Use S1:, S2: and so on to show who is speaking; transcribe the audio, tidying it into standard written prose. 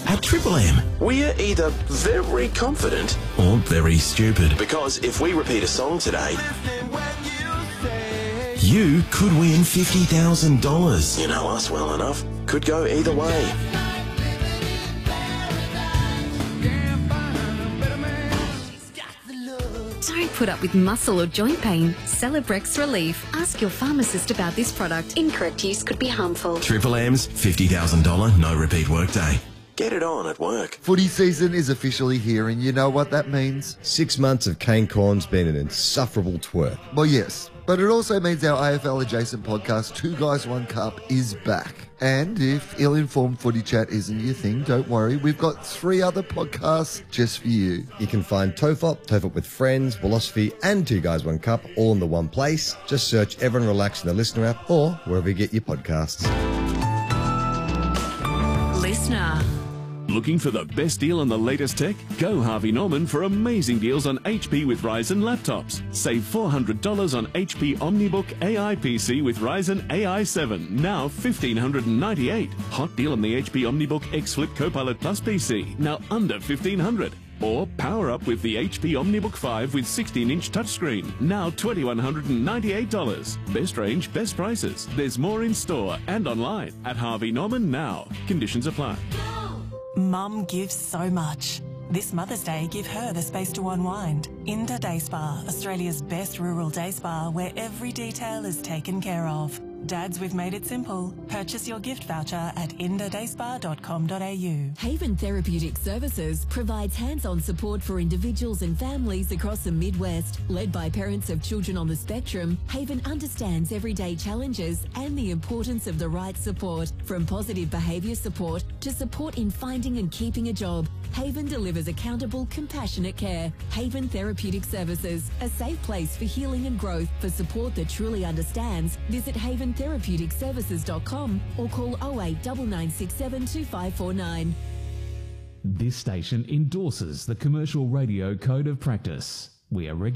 S1: At Triple M,
S2: We're either very confident
S1: or very stupid.
S2: because if we repeat a song today,
S1: You could win $50,000.
S2: you know us well enough, could go either way.
S3: Don't put up with muscle or joint pain. Celebrex Relief. Ask your pharmacist about this product. Incorrect use could be harmful.
S1: Triple M's $50,000 no repeat workday.
S2: Get it on at work.
S4: Footy season is officially here, and you know what that means?
S5: 6 months of Kane Corn's been an insufferable twerp.
S4: Well, yes, but it also means our AFL adjacent podcast, Two Guys One Cup, is back. And if ill-informed footy chat isn't your thing, don't worry, we've got 3 other podcasts just for you.
S5: You can find TOFOP, TOFOP with Friends, Philosophy and Two Guys One Cup all in the one place. Just search Everyone Relax in the Listener app or wherever you get your podcasts.
S3: Listener.
S6: Looking for the best deal on the latest tech? Go Harvey Norman for amazing deals on HP with Ryzen laptops. Save $400 on HP OmniBook AI PC with Ryzen AI 7, now $1,598. Hot deal on the HP OmniBook X Flip Copilot Plus PC, now under $1,500. Or power up with the HP OmniBook 5 with 16-inch touchscreen, now $2,198. Best range, best prices. There's more in store and online at Harvey Norman now. Conditions apply.
S7: Mum gives so much. This Mother's Day, give her the space to unwind. Inda Day Spa, Australia's best rural day spa where every detail is taken care of. Dads, we've made it simple. Purchase your gift voucher at indadayspa.com.au.
S8: Haven Therapeutic Services provides hands-on support for individuals and families across the Midwest. Led by parents of children on the spectrum, Haven understands everyday challenges and the importance of the right support. From positive behaviour support to support in finding and keeping a job, Haven delivers accountable, compassionate care. Haven Therapeutic Services, a safe place for healing and growth. For support that truly understands, visit haventherapeuticservices.com or call 08 9967 2549.
S9: This station endorses the Commercial Radio Code of Practice. We are